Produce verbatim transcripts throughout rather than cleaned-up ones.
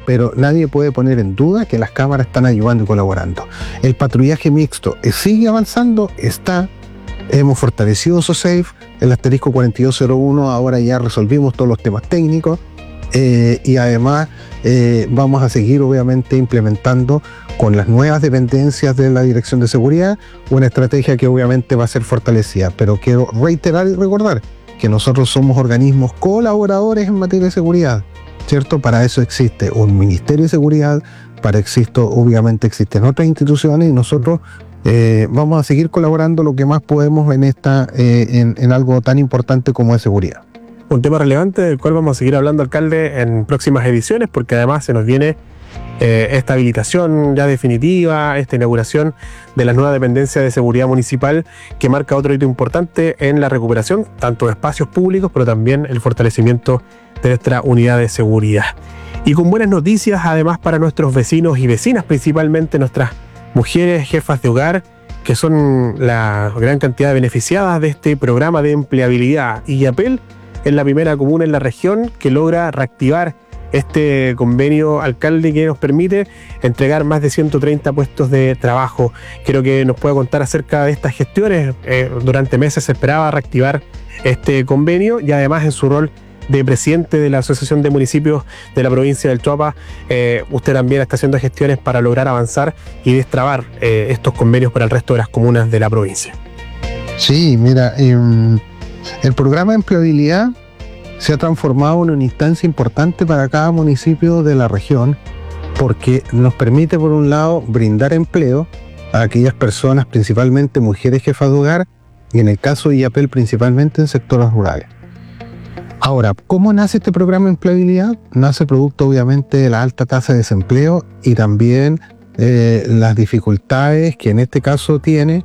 pero nadie puede poner en duda que las cámaras están ayudando y colaborando. El patrullaje mixto sigue avanzando, está, hemos fortalecido SOSAFE, el asterisco cuarenta y dos cero uno, ahora ya resolvimos todos los temas técnicos, eh, y además eh, vamos a seguir obviamente implementando con las nuevas dependencias de la Dirección de Seguridad una estrategia que obviamente va a ser fortalecida, pero quiero reiterar y recordar que nosotros somos organismos colaboradores en materia de seguridad, ¿cierto? Para eso existe un Ministerio de Seguridad, para esto obviamente existen otras instituciones y nosotros eh, vamos a seguir colaborando lo que más podemos en, esta, eh, en, en algo tan importante como es seguridad. Un tema relevante del cual vamos a seguir hablando, alcalde, en próximas ediciones, porque además se nos viene eh, esta habilitación ya definitiva, esta inauguración de la nueva dependencia de seguridad municipal que marca otro hito importante en la recuperación, tanto de espacios públicos, pero también el fortalecimiento de nuestra unidad de seguridad. Y con buenas noticias además para nuestros vecinos y vecinas, principalmente nuestras mujeres jefas de hogar, que son la gran cantidad de beneficiadas de este programa de empleabilidad. Y Yapel es la primera comuna en la región que logra reactivar este convenio, alcalde, que nos permite entregar más de ciento treinta puestos de trabajo. Quiero que nos pueda contar acerca de estas gestiones. Eh, durante meses se esperaba reactivar este convenio y además en su rol de presidente de la Asociación de Municipios de la provincia del Choapa, eh, usted también está haciendo gestiones para lograr avanzar y destrabar eh, estos convenios para el resto de las comunas de la provincia. Sí, mira, eh, el programa de empleabilidad se ha transformado en una instancia importante para cada municipio de la región porque nos permite, por un lado, brindar empleo a aquellas personas, principalmente mujeres jefas de hogar, y en el caso de Yapel, principalmente en sectores rurales. Ahora, ¿cómo nace este programa de empleabilidad? Nace producto, obviamente, de la alta tasa de desempleo y también eh, las dificultades que en este caso tiene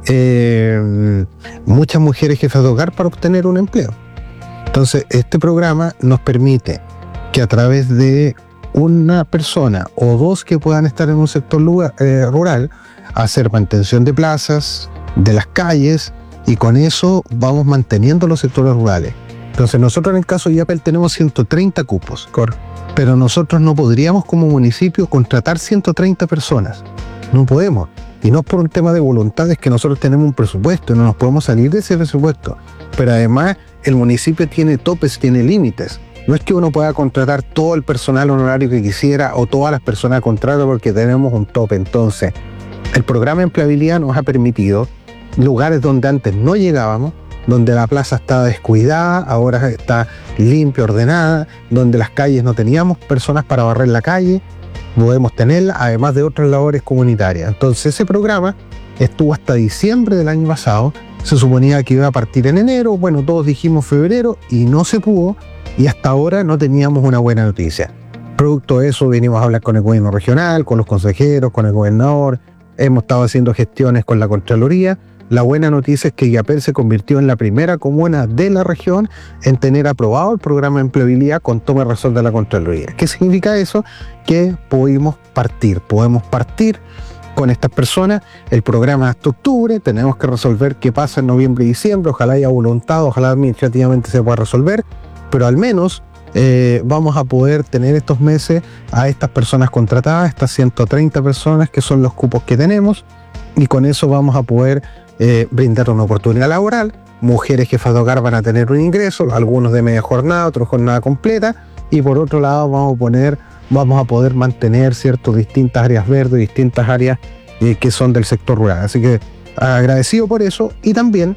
eh, muchas mujeres jefas de hogar para obtener un empleo. Entonces, este programa nos permite que a través de una persona o dos que puedan estar en un sector lugar, eh, rural, hacer mantención de plazas, de las calles, y con eso vamos manteniendo los sectores rurales. Entonces, nosotros en el caso de Yapel tenemos ciento treinta cupos, pero nosotros no podríamos como municipio contratar ciento treinta personas. No podemos. Y no es por un tema de voluntad, es que nosotros tenemos un presupuesto y no nos podemos salir de ese presupuesto. Pero además, el municipio tiene topes, tiene límites. No es que uno pueda contratar todo el personal honorario que quisiera o todas las personas a contrato porque tenemos un tope. Entonces, el programa de empleabilidad nos ha permitido lugares donde antes no llegábamos, donde la plaza estaba descuidada, ahora está limpia, ordenada, donde las calles no teníamos personas para barrer la calle, podemos tenerla, además de otras labores comunitarias. Entonces ese programa estuvo hasta diciembre del año pasado, se suponía que iba a partir en enero, bueno, todos dijimos febrero y no se pudo, y hasta ahora no teníamos una buena noticia. Producto de eso venimos a hablar con el gobierno regional, con los consejeros, con el gobernador, hemos estado haciendo gestiones con la Contraloría. La buena noticia es que Yapel se convirtió en la primera comuna de la región en tener aprobado el programa de empleabilidad con toma y razón de la Contraloría. ¿Qué significa eso? Que pudimos partir, podemos partir con estas personas. El programa es hasta octubre, tenemos que resolver qué pasa en noviembre y diciembre, ojalá haya voluntad, ojalá administrativamente se pueda resolver, pero al menos eh, vamos a poder tener estos meses a estas personas contratadas, estas ciento treinta personas que son los cupos que tenemos, y con eso vamos a poder Eh, brindar una oportunidad laboral. Mujeres jefas de hogar van a tener un ingreso, algunos de media jornada, otros jornada completa, y por otro lado vamos a poner, vamos a poder mantener ciertas distintas áreas verdes, distintas áreas eh, que son del sector rural. Así que agradecido por eso, y también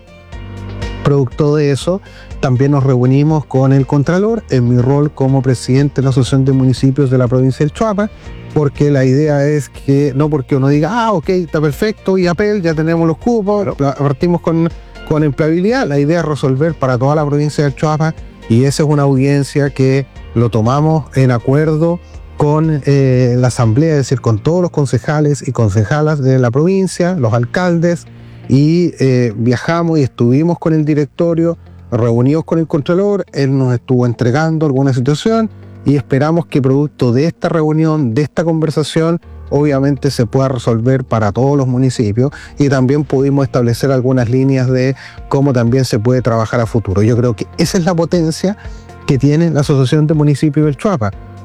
producto de eso también nos reunimos con el Contralor en mi rol como presidente de la Asociación de Municipios de la provincia del Choapa, porque la idea es que no porque uno diga, ah, ok, está perfecto, y Yapel, ya tenemos los cupos, partimos con, con empleabilidad. La idea es resolver para toda la provincia del Choapa, y esa es una audiencia que lo tomamos en acuerdo con eh, la asamblea, es decir, con todos los concejales y concejalas de la provincia, los alcaldes, y eh, viajamos y estuvimos con el directorio, reunidos con el Contralor, él nos estuvo entregando alguna situación, y esperamos que producto de esta reunión, de esta conversación, obviamente se pueda resolver para todos los municipios, y también pudimos establecer algunas líneas de cómo también se puede trabajar a futuro. Yo creo que esa es la potencia que tiene la Asociación de Municipios del Choapa,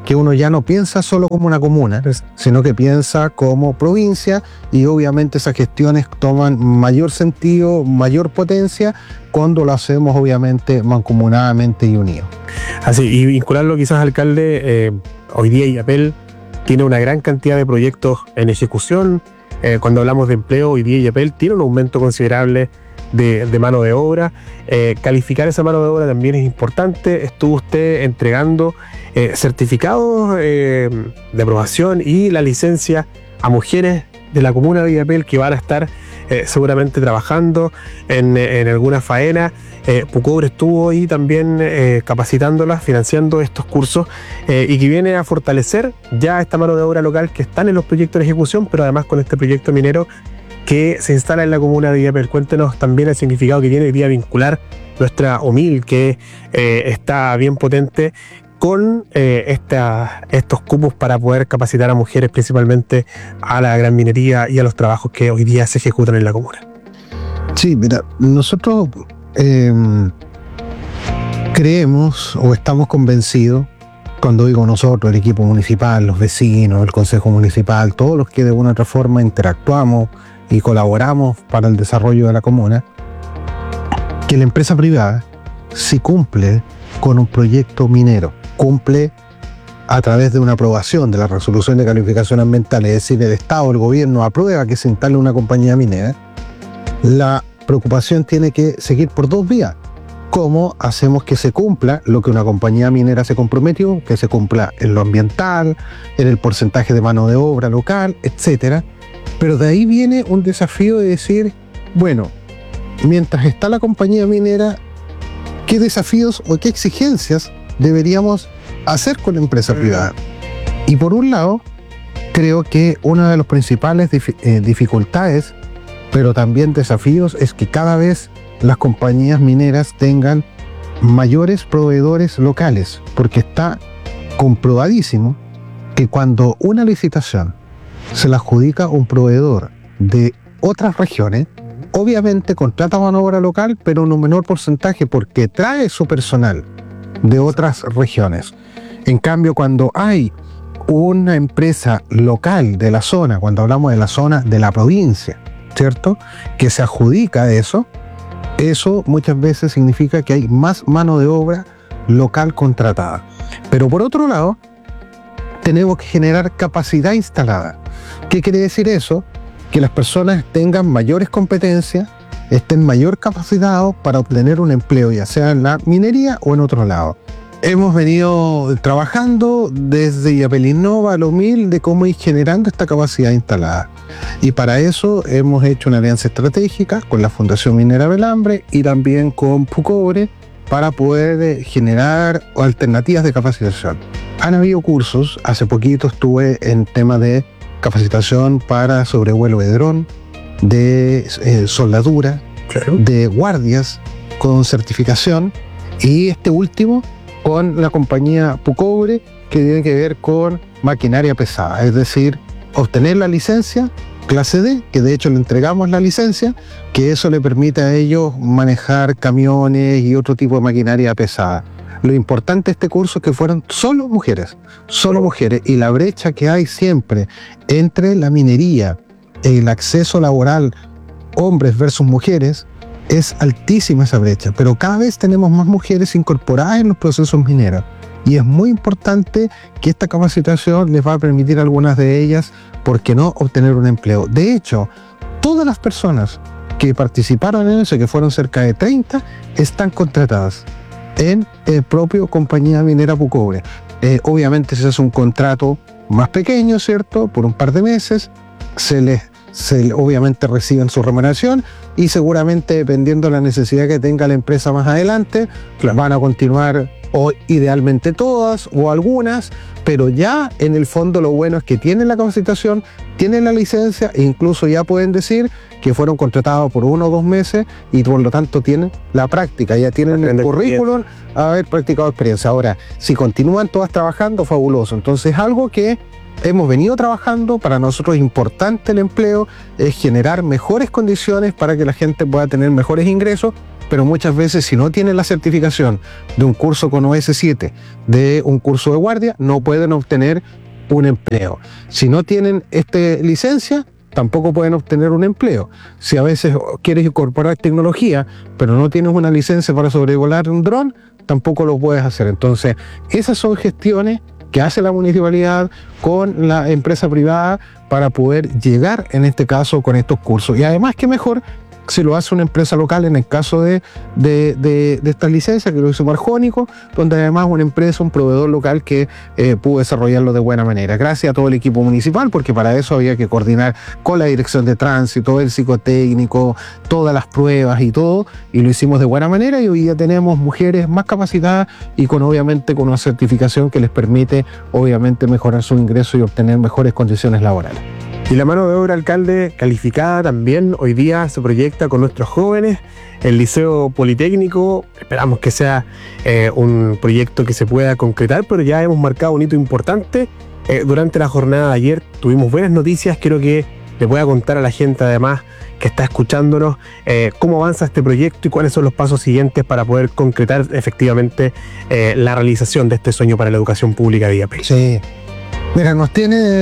porque uno ya no piensa solo como una comuna, sino que piensa como provincia, y obviamente esas gestiones toman mayor sentido, mayor potencia cuando lo hacemos obviamente mancomunadamente y unidos. Así, y vincularlo quizás, alcalde, eh, hoy día IAPEL tiene una gran cantidad de proyectos en ejecución. Eh, cuando hablamos de empleo, hoy día IAPEL tiene un aumento considerable de, de mano de obra. Eh, calificar esa mano de obra también es importante. Estuvo usted entregando eh, certificados eh, de aprobación y la licencia a mujeres de la comuna de IAPEL que van a estar eh, seguramente trabajando en, en alguna faena. Eh, Pucobre estuvo ahí también eh, capacitándolas, financiando estos cursos eh, y que viene a fortalecer ya esta mano de obra local que están en los proyectos de ejecución, pero además con este proyecto minero que se instala en la comuna de IAPEL. Cuéntenos también el significado que tiene hoy día vincular nuestra O M I L, que eh, está bien potente, con eh, esta, estos cupos para poder capacitar a mujeres, principalmente a la gran minería y a los trabajos que hoy día se ejecutan en la comuna. Sí, mira, nosotros eh, creemos o estamos convencidos, cuando digo nosotros, el equipo municipal, los vecinos, el consejo municipal, todos los que de una u otra forma interactuamos y colaboramos para el desarrollo de la comuna, que la empresa privada, si cumple con un proyecto minero, cumple a través de una aprobación de la resolución de calificación ambiental, es decir, el Estado, el gobierno aprueba que se instale una compañía minera, la preocupación tiene que seguir por dos vías. ¿Cómo hacemos que se cumpla lo que una compañía minera se comprometió? Que se cumpla en lo ambiental, en el porcentaje de mano de obra local, etcétera. Pero de ahí viene un desafío de decir, bueno, mientras está la compañía minera, ¿qué desafíos o qué exigencias deberíamos hacer con la empresa privada? Y por un lado, creo que una de las principales dif- eh, dificultades, pero también desafíos, es que cada vez las compañías mineras tengan mayores proveedores locales, porque está comprobadísimo que cuando una licitación se la adjudica un proveedor de otras regiones, obviamente contrata mano de obra local, pero en un menor porcentaje porque trae su personal de otras regiones. En cambio, cuando hay una empresa local de la zona, cuando hablamos de la zona de la provincia, ¿cierto?, que se adjudica eso, eso muchas veces significa que hay más mano de obra local contratada. Pero por otro lado, tenemos que generar capacidad instalada. ¿Qué quiere decir eso? Que las personas tengan mayores competencias, estén mayor capacitados para obtener un empleo, ya sea en la minería o en otro lado. Hemos venido trabajando desde IAPEL Innova a lo mil de cómo ir generando esta capacidad instalada. Y para eso hemos hecho una alianza estratégica con la Fundación Minera Belambre y también con Pucobre para poder generar alternativas de capacitación. Han habido cursos, hace poquito estuve en tema de capacitación para sobrevuelo de dron, de eh, soldadura, claro, de guardias con certificación, y este último con la compañía Pucobre, que tiene que ver con maquinaria pesada, es decir, obtener la licencia clase D, que de hecho le entregamos la licencia, que eso le permite a ellos manejar camiones y otro tipo de maquinaria pesada. Lo importante de este curso es que fueron solo mujeres, solo mujeres, y la brecha que hay siempre entre la minería, el acceso laboral, hombres versus mujeres, es altísima esa brecha, pero cada vez tenemos más mujeres incorporadas en los procesos mineros. Y es muy importante que esta capacitación les va a permitir a algunas de ellas, ¿por qué no?, obtener un empleo. De hecho, todas las personas que participaron en eso, que fueron cerca de treinta, están contratadas en el propio compañía minera Pucobre. Eh, obviamente ese es un contrato más pequeño, ¿cierto?, por un par de meses, se les se, obviamente reciben su remuneración y seguramente, dependiendo de la necesidad que tenga la empresa más adelante, claro, van a continuar, o idealmente todas o algunas, pero ya en el fondo lo bueno es que tienen la capacitación, tienen la licencia e incluso ya pueden decir que fueron contratados por uno o dos meses y por lo tanto tienen la práctica, ya tienen el currículum a haber practicado experiencia. Ahora, si continúan todas trabajando, fabuloso. Entonces, algo que hemos venido trabajando, para nosotros es importante el empleo, es generar mejores condiciones para que la gente pueda tener mejores ingresos, pero muchas veces si no tienen la certificación de un curso con O S siete, de un curso de guardia, no pueden obtener un empleo. Si no tienen esta licencia, tampoco pueden obtener un empleo. Si a veces quieres incorporar tecnología, pero no tienes una licencia para sobrevolar un dron, tampoco lo puedes hacer. Entonces, esas son gestiones que hace la municipalidad con la empresa privada para poder llegar, en este caso, con estos cursos. Y además, qué mejor si lo hace una empresa local en el caso de, de, de, de estas licencias, que lo hizo Marjónico, donde además una empresa, un proveedor local que eh, pudo desarrollarlo de buena manera. Gracias a todo el equipo municipal, porque para eso había que coordinar con la dirección de tránsito, el psicotécnico, todas las pruebas y todo, y lo hicimos de buena manera, y hoy ya tenemos mujeres más capacitadas y con obviamente con una certificación que les permite obviamente mejorar su ingreso y obtener mejores condiciones laborales. Y la mano de obra, alcalde, calificada también hoy día se proyecta con nuestros jóvenes. El Liceo Politécnico, esperamos que sea eh, un proyecto que se pueda concretar, pero ya hemos marcado un hito importante. Eh, durante la jornada de ayer tuvimos buenas noticias. Quiero que le pueda contar a la gente, además, que está escuchándonos, eh, cómo avanza este proyecto y cuáles son los pasos siguientes para poder concretar efectivamente eh, la realización de este sueño para la educación pública de I A P. Sí. Mira, nos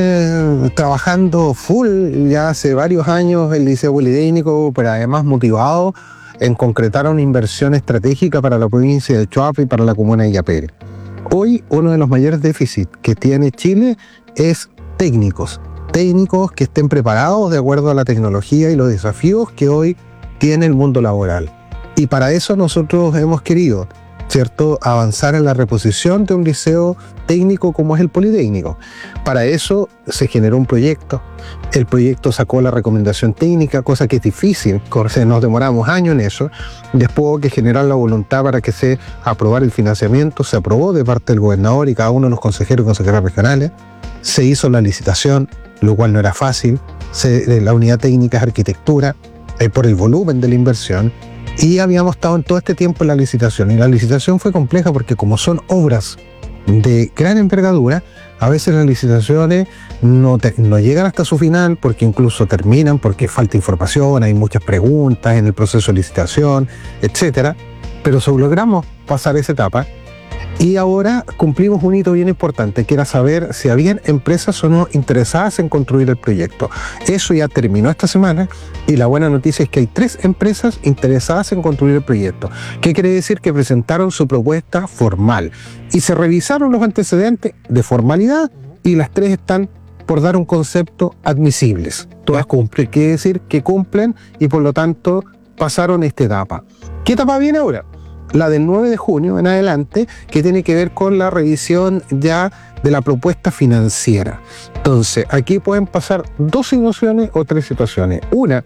tiene trabajando full ya hace varios años el Liceo Politécnico, pero además motivado en concretar una inversión estratégica para la provincia de Choapa y para la comuna de Illapel. Hoy uno de los mayores déficits que tiene Chile es técnicos, técnicos que estén preparados de acuerdo a la tecnología y los desafíos que hoy tiene el mundo laboral. Y para eso nosotros hemos querido, ¿cierto?, avanzar en la reposición de un liceo técnico como es el Politécnico. Para eso se generó un proyecto. El proyecto sacó la recomendación técnica, cosa que es difícil, nos demoramos años en eso. Después hubo que generar la voluntad para que se aprobara el financiamiento, se aprobó de parte del gobernador y cada uno de los consejeros y consejeras regionales. Se hizo la licitación, lo cual no era fácil. Se, la unidad técnica es arquitectura, eh, por el volumen de la inversión. Y habíamos estado en todo este tiempo en la licitación. Y la licitación fue compleja porque como son obras de gran envergadura, a veces las licitaciones no, te, no llegan hasta su final porque incluso terminan porque falta información, hay muchas preguntas en el proceso de licitación, etcétera. Pero logramos pasar esa etapa y ahora cumplimos un hito bien importante, que era saber si habían empresas o no interesadas en construir el proyecto. Eso ya terminó esta semana y la buena noticia es que hay tres empresas interesadas en construir el proyecto. ¿Qué quiere decir? Que presentaron su propuesta formal y se revisaron los antecedentes de formalidad y las tres están por dar un concepto admisibles. Todas cumplen, quiere decir que cumplen y por lo tanto pasaron esta etapa. ¿Qué etapa viene ahora? La del nueve de junio en adelante, que tiene que ver con la revisión ya de la propuesta financiera. Entonces, aquí pueden pasar dos situaciones o tres situaciones. Una,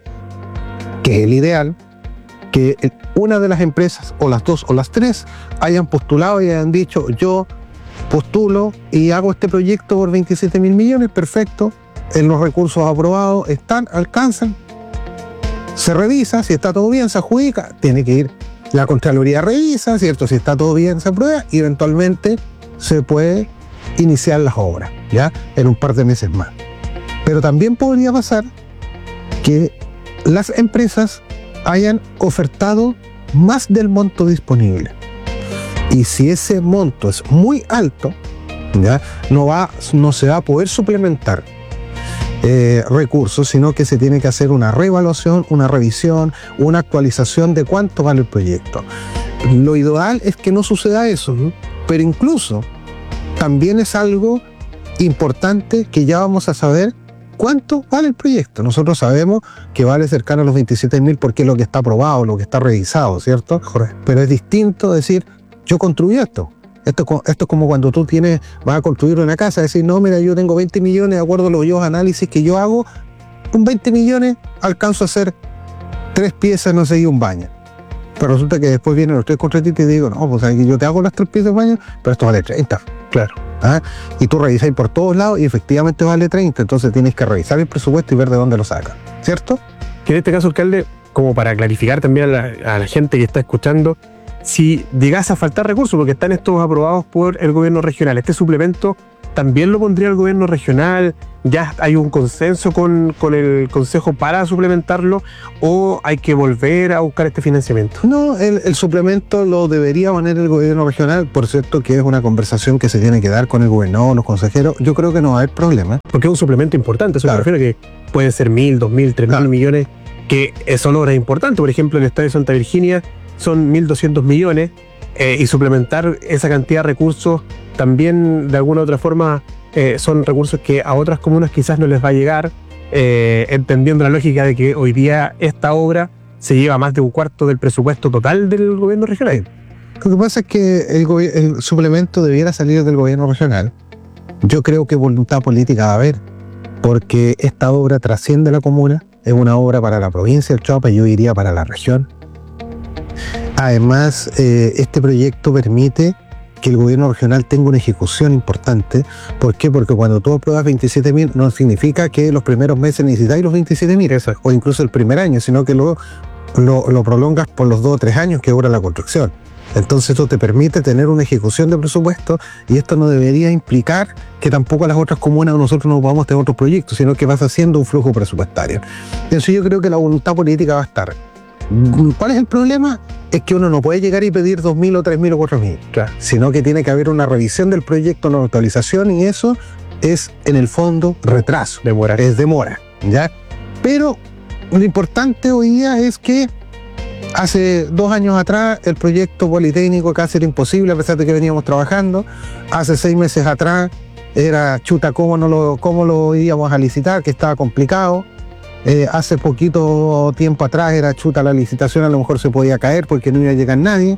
que es el ideal, que una de las empresas, o las dos o las tres, hayan postulado y hayan dicho, yo postulo y hago este proyecto por veintisiete mil millones, perfecto, en los recursos aprobados están, alcanzan, se revisa, si está todo bien, se adjudica, tiene que ir. La Contraloría revisa, ¿cierto? Si está todo bien, se aprueba y eventualmente se puede iniciar las obras, ¿ya? En un par de meses más. Pero también podría pasar que las empresas hayan ofertado más del monto disponible. Y si ese monto es muy alto, ¿ya? No va, no se va a poder suplementar Eh, recursos, sino que se tiene que hacer una reevaluación, una revisión, una actualización de cuánto vale el proyecto. Lo ideal es que no suceda eso, ¿no? Pero incluso también es algo importante que ya vamos a saber cuánto vale el proyecto. Nosotros sabemos que vale cercano a los veintisiete mil porque es lo que está aprobado, lo que está revisado, ¿cierto? Correcto. Pero es distinto decir, yo construí esto. Esto, esto es como cuando tú tienes, vas a construir una casa, decir, no, mira, yo tengo veinte millones, de acuerdo a los yo análisis que yo hago, con veinte millones alcanzo a hacer tres piezas, no sé, y un baño. Pero resulta que después vienen los tres contratistas y te digo, no, pues aquí yo te hago las tres piezas de baño, pero esto vale treinta. Claro. ¿Ah? Y tú revisas por todos lados y efectivamente vale treinta, entonces tienes que revisar el presupuesto y ver de dónde lo sacas, ¿cierto? Que en este caso, alcalde, como para clarificar también a la, a la gente que está escuchando, si llegase a faltar recursos, porque están estos aprobados por el gobierno regional, este suplemento, también lo pondría el gobierno regional? ¿Ya hay un consenso con, con el Consejo para suplementarlo? ¿O hay que volver a buscar este financiamiento? No, el, el suplemento lo debería poner el gobierno regional, por cierto que es una conversación que se tiene que dar con el gobernador, los consejeros. Yo creo que no va a haber problema. Porque es un suplemento importante, eso Claro. me refiero a que pueden ser mil, dos mil, tres mil Claro. millones, que son obras importantes. Por ejemplo, en el Estadio Santa Virginia son mil doscientos millones, eh, y suplementar esa cantidad de recursos también de alguna u otra forma eh, son recursos que a otras comunas quizás no les va a llegar, eh, entendiendo la lógica de que hoy día esta obra se lleva más de un cuarto del presupuesto total del gobierno regional. Lo que pasa es que el, gobi- el suplemento debiera salir del gobierno regional. Yo creo que voluntad política va a haber, porque esta obra trasciende la comuna, es una obra para la provincia del Choapa, yo diría para la región. Además, eh, este proyecto permite que el gobierno regional tenga una ejecución importante. ¿Por qué? Porque cuando tú apruebas veintisiete mil no significa que los primeros meses necesitáis los veintisiete mil, o incluso el primer año, sino que lo, lo, lo prolongas por los dos o tres años que dura la construcción. Entonces esto te permite tener una ejecución de presupuesto, y esto no debería implicar que tampoco a las otras comunas o nosotros no podamos tener otros proyectos, sino que vas haciendo un flujo presupuestario. Entonces yo creo que la voluntad política va a estar. ¿Cuál es el problema? Es que uno no puede llegar y pedir dos mil o tres mil o cuatro mil, Claro. sino que tiene que haber una revisión del proyecto, una actualización, y eso es en el fondo retraso, Demorar. es demora, ¿ya? Pero lo importante hoy día es que hace dos años atrás el proyecto Politécnico casi era imposible, a pesar de que veníamos trabajando. Hace seis meses atrás era chuta, ¿cómo, no lo, cómo lo íbamos a licitar? Que estaba complicado. Eh, hace poquito tiempo atrás era chuta, la licitación a lo mejor se podía caer porque no iba a llegar nadie.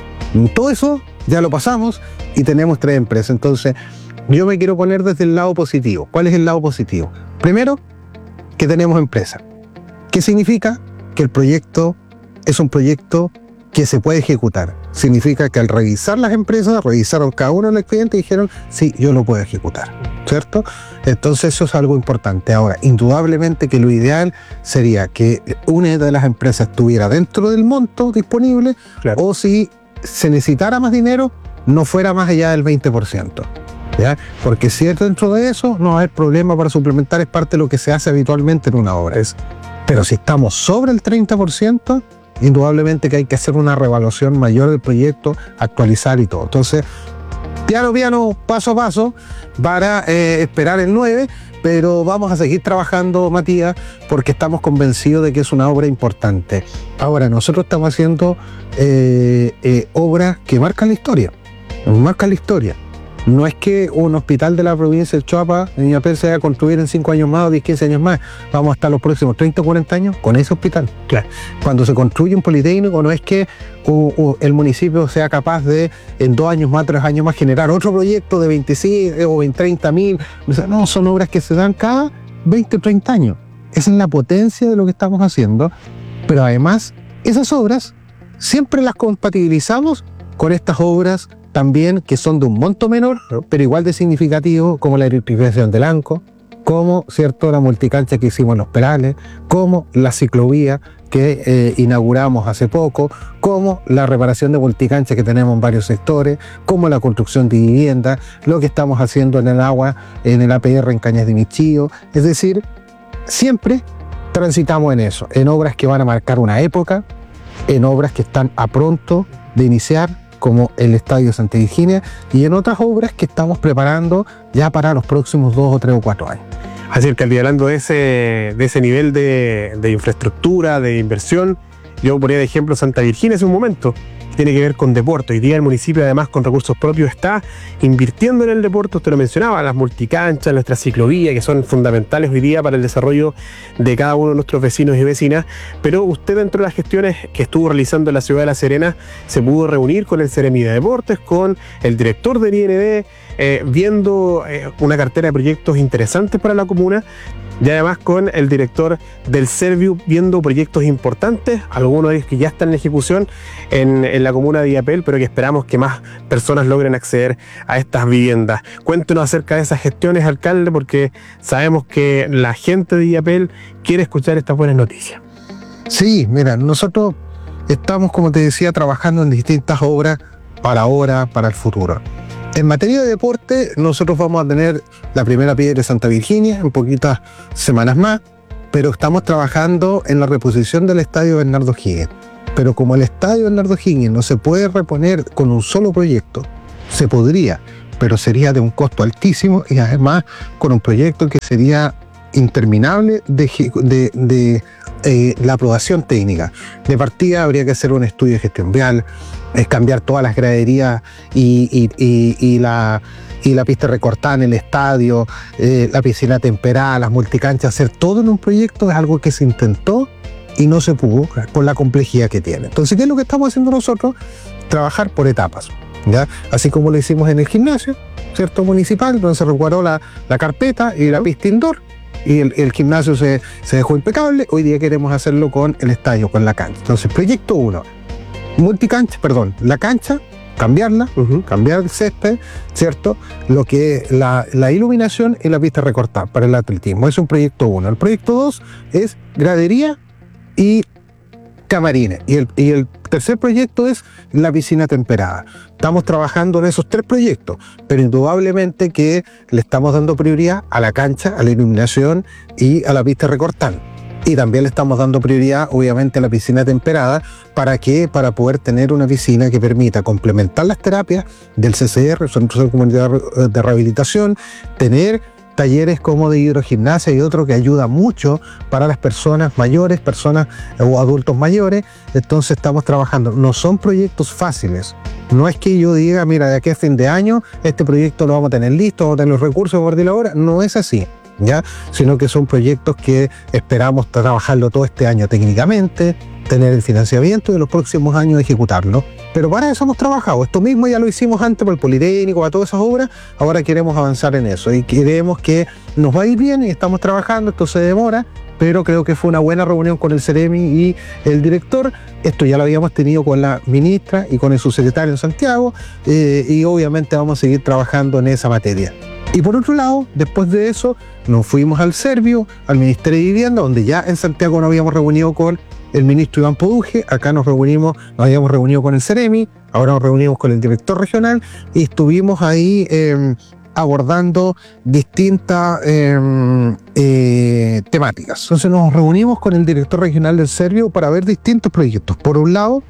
Todo eso ya lo pasamos y tenemos tres empresas. Entonces yo me quiero poner desde el lado positivo. ¿Cuál es el lado positivo? Primero, que tenemos empresa. ¿Qué significa? Que el proyecto es un proyecto que se puede ejecutar. Significa que al revisar las empresas, revisaron cada uno de los clientes y dijeron, sí, yo lo puedo ejecutar, ¿cierto? Entonces eso es algo importante. Ahora, indudablemente que lo ideal sería que una de las empresas estuviera dentro del monto disponible, Claro. o si se necesitara más dinero, no fuera más allá del veinte por ciento. ¿Ya? Porque si es dentro de eso, no va a haber problema para suplementar, es parte de lo que se hace habitualmente en una obra. Es, pero si estamos sobre el treinta por ciento, indudablemente que hay que hacer una reevaluación mayor del proyecto, actualizar y todo. Entonces, piano piano, paso a paso, para eh, esperar el nueve, pero vamos a seguir trabajando, Matías, porque estamos convencidos de que es una obra importante. Ahora, nosotros estamos haciendo eh, eh, obras que marcan la historia, marcan la historia. No es que un hospital de la provincia del Choapa en Illapel se vaya a construir en cinco años más o diez, quince años más. Vamos a estar los próximos treinta o cuarenta años con ese hospital. Claro. Cuando se construye un politécnico, no es que uh, uh, el municipio sea capaz de en dos años más, tres años más generar otro proyecto de veinticinco o treinta mil. O sea, no, son obras que se dan cada veinte o treinta años. Esa es la potencia de lo que estamos haciendo. Pero además, esas obras siempre las compatibilizamos con estas obras también que son de un monto menor, pero igual de significativo, como la electrificación del Anco, como, ¿cierto?, la multicancha que hicimos en Los Perales, como la ciclovía que eh, inauguramos hace poco, como la reparación de multicancha que tenemos en varios sectores, como la construcción de viviendas, lo que estamos haciendo en el agua, en el A P R en Cañas de Michillo. Es decir, siempre transitamos en eso, en obras que van a marcar una época, en obras que están a pronto de iniciar, como el Estadio Santa Virginia, y en otras obras que estamos preparando ya para los próximos dos o tres o cuatro años. Así que hablando de ese, de ese nivel de, de infraestructura, de inversión, yo ponía de ejemplo Santa Virginia hace un momento, que tiene que ver con deporte. Hoy día el municipio, además, con recursos propios, está invirtiendo en el deporte. Usted lo mencionaba, las multicanchas, nuestras ciclovías, que son fundamentales hoy día para el desarrollo de cada uno de nuestros vecinos y vecinas. Pero usted, dentro de las gestiones que estuvo realizando en la ciudad de La Serena, se pudo reunir con el Ceremi de Deportes, con el director del I N D, eh, viendo eh, una cartera de proyectos interesantes para la comuna, y además con el director del Serviu, viendo proyectos importantes, algunos de ellos que ya están en ejecución en, en la comuna de Illapel, pero que esperamos que más personas logren acceder a estas viviendas. Cuéntenos acerca de esas gestiones, alcalde, porque sabemos que la gente de Illapel quiere escuchar estas buenas noticias. Sí, mira, nosotros estamos, como te decía, trabajando en distintas obras para ahora, para el futuro. En materia de deporte, nosotros vamos a tener la primera piedra de Santa Virginia en poquitas semanas más, pero estamos trabajando en la reposición del estadio Bernardo Higgins. Pero como el estadio Bernardo Higgins no se puede reponer con un solo proyecto, se podría, pero sería de un costo altísimo y además con un proyecto que sería interminable de, de, de eh, la aprobación técnica. De partida habría que hacer un estudio de gestión vial, es cambiar todas las graderías y, y, y, y, la, y la pista recortada en el estadio, eh, la piscina temperada, las multicanchas, hacer todo en un proyecto es algo que se intentó y no se pudo por la complejidad que tiene. Entonces, ¿qué es lo que estamos haciendo nosotros? Trabajar por etapas, ¿ya? Así como lo hicimos en el gimnasio, ¿cierto? Municipal, donde se recuperó la, la carpeta y la pista indoor, y el, el gimnasio se, se dejó impecable. Hoy día queremos hacerlo con el estadio, con la cancha. Entonces, proyecto uno, multicancha, perdón, la cancha, cambiarla, uh-huh. cambiar el césped, ¿cierto? Lo que es la, la iluminación y la pista recortada para el atletismo. Es un proyecto uno. El proyecto dos es gradería y camarines. Y el, y el tercer proyecto es la piscina temperada. Estamos trabajando en esos tres proyectos, pero indudablemente que le estamos dando prioridad a la cancha, a la iluminación y a la pista recortada. Y también le estamos dando prioridad, obviamente, a la piscina temperada. ¿Para qué? Para poder tener una piscina que permita complementar las terapias del C C R, Centro de Comunidad de Rehabilitación, tener talleres como de hidrogimnasia y otro que ayuda mucho para las personas mayores, personas o adultos mayores. Entonces estamos trabajando. No son proyectos fáciles. No es que yo diga, mira, de aquí a fin de año este proyecto lo vamos a tener listo, vamos a tener los recursos por la hora. No es así, ¿ya? Sino que son proyectos que esperamos trabajarlo todo este año técnicamente, tener el financiamiento y en los próximos años ejecutarlo. Pero para eso hemos trabajado. Esto mismo ya lo hicimos antes por el Politécnico, para todas esas obras. Ahora queremos avanzar en eso y queremos que nos va a ir bien y estamos trabajando. Esto se demora, pero creo que fue una buena reunión con el Ceremi y el director. Esto ya lo habíamos tenido con la ministra y con el subsecretario en Santiago, eh, y obviamente vamos a seguir trabajando en esa materia. Y por otro lado, después de eso, nos fuimos al Servio, al Ministerio de Vivienda, donde ya en Santiago nos habíamos reunido con el ministro Iván Poduje. Acá nos reunimos, nos habíamos reunido con el Ceremi, ahora nos reunimos con el director regional y estuvimos ahí eh, abordando distintas eh, eh, temáticas. Entonces nos reunimos con el director regional del Servio para ver distintos proyectos. Por un lado,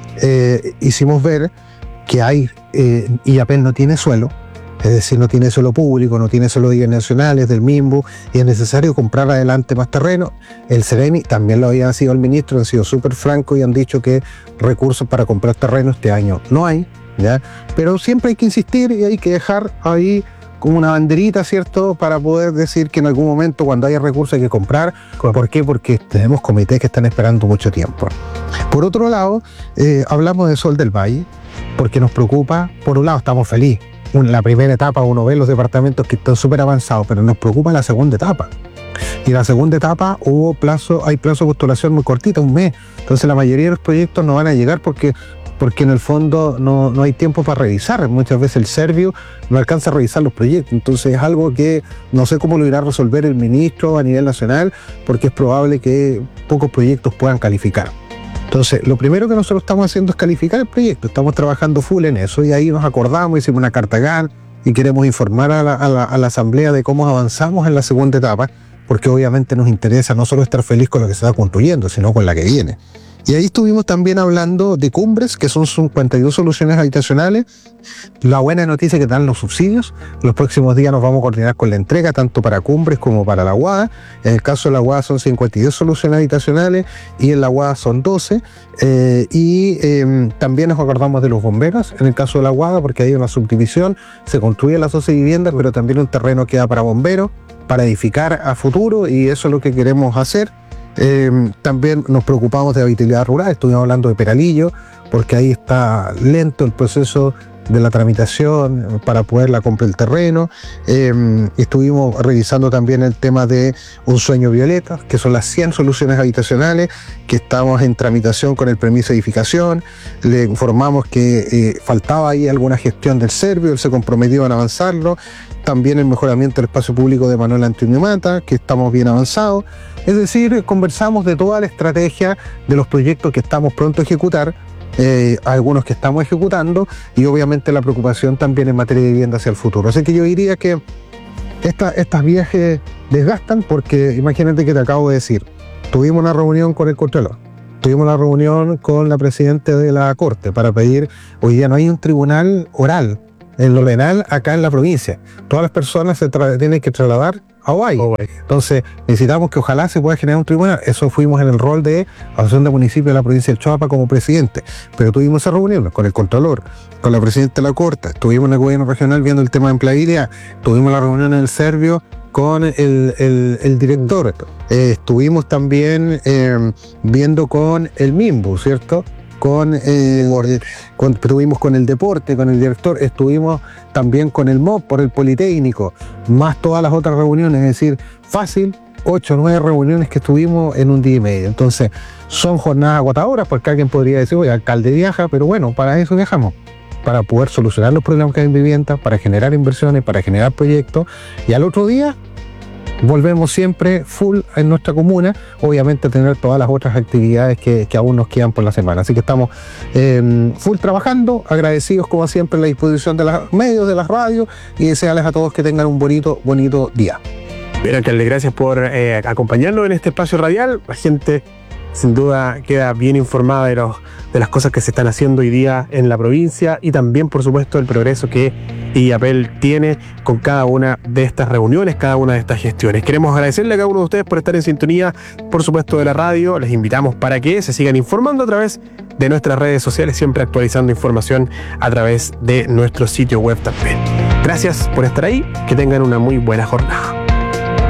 eh, hicimos ver que hay, eh, I A P no tiene suelo, es decir, no tiene suelo público, no tiene suelo de nacionales, del MIMBU, y es necesario comprar adelante más terreno. El Ceremi también lo había sido el ministro, han sido súper francos y han dicho que recursos para comprar terreno este año no hay, ¿ya? Pero siempre hay que insistir y hay que dejar ahí como una banderita, ¿cierto?, para poder decir que en algún momento, cuando haya recursos, hay que comprar. ¿Por qué? Porque tenemos comités que están esperando mucho tiempo. Por otro lado, eh, hablamos de Sol del Valle, porque nos preocupa. Por un lado, estamos felices. En la primera etapa uno ve los departamentos que están súper avanzados, pero nos preocupa la segunda etapa. Y la segunda etapa hubo plazo, hay plazo de postulación muy cortita, un mes. Entonces la mayoría de los proyectos no van a llegar porque, porque en el fondo no, no hay tiempo para revisar. Muchas veces el Servio no alcanza a revisar los proyectos. Entonces es algo que no sé cómo lo irá a resolver el ministro a nivel nacional, porque es probable que pocos proyectos puedan calificar. Entonces, lo primero que nosotros estamos haciendo es calificar el proyecto. Estamos trabajando full en eso y ahí nos acordamos, hicimos una carta G A N y queremos informar a la, a la, a la asamblea de cómo avanzamos en la segunda etapa, porque obviamente nos interesa no solo estar feliz con lo que se está construyendo, sino con la que viene. Y ahí estuvimos también hablando de Cumbres, que son cincuenta y dos soluciones habitacionales. La buena noticia es que dan los subsidios. Los próximos días nos vamos a coordinar con la entrega, tanto para Cumbres como para la Guada. En el caso de la Guada son cincuenta y dos soluciones habitacionales y en la Guada son doce. Eh, y eh, también nos acordamos de los bomberos, en el caso de la Guada, porque hay una subdivisión, se construyen las doce viviendas, pero también un terreno queda para bomberos, para edificar a futuro, y eso es lo que queremos hacer. Eh, también nos preocupamos de habitabilidad rural, estuvimos hablando de Peralillo, porque ahí está lento el proceso de la tramitación para poder la compra del terreno. Eh, estuvimos revisando también el tema de Un Sueño Violeta, que son las cien soluciones habitacionales que estamos en tramitación con el permiso de edificación. Le informamos que eh, faltaba ahí alguna gestión del Servio, él se comprometió en avanzarlo. También el mejoramiento del espacio público de Manuel Antonio Mata, que estamos bien avanzados. Es decir, conversamos de toda la estrategia de los proyectos que estamos pronto a ejecutar, eh, algunos que estamos ejecutando, y obviamente la preocupación también en materia de vivienda hacia el futuro. Así que yo diría que esta, estas viajes desgastan, porque imagínate que te acabo de decir, tuvimos una reunión con el Contralor, tuvimos una reunión con la Presidenta de la Corte para pedir, hoy día no hay un tribunal oral en lo penal acá en la provincia, todas las personas se tienen que trasladar a Ovalle. Entonces necesitamos que ojalá se pueda generar un tribunal. Eso fuimos en el rol de Asociación de Municipios de la provincia del Choapa como presidente, pero tuvimos esa reunión con el Contralor, con la Presidenta de la Corte, estuvimos en el gobierno regional viendo el tema de empleabilidad, tuvimos la reunión en el Servio con el, el, el director, eh, estuvimos también eh, viendo con el MIMBU, ¿cierto? Con, eh, con, estuvimos con el deporte, con el director, estuvimos también con el M O P por el Politécnico, más todas las otras reuniones, es decir, fácil, ocho o nueve reuniones que estuvimos en un día y medio. Entonces, son jornadas agotadoras, porque alguien podría decir, oye, alcalde viaja, pero bueno, para eso viajamos, para poder solucionar los problemas que hay en vivienda, para generar inversiones, para generar proyectos, y al otro día volvemos siempre full en nuestra comuna, obviamente tener todas las otras actividades que, que aún nos quedan por la semana. Así que estamos eh, full trabajando, agradecidos como siempre la disposición de los medios, de las radios, y desearles a todos que tengan un bonito, bonito día. Bien, alcalde, gracias por eh, acompañarnos en este espacio radial. La gente sin duda queda bien informada de, los, de las cosas que se están haciendo hoy día en la provincia, y también, por supuesto, el progreso que IAPEL tiene con cada una de estas reuniones, cada una de estas gestiones. Queremos agradecerle a cada uno de ustedes por estar en sintonía, por supuesto, de la radio. Les invitamos para que se sigan informando a través de nuestras redes sociales, siempre actualizando información a través de nuestro sitio web también. Gracias por estar ahí, que tengan una muy buena jornada.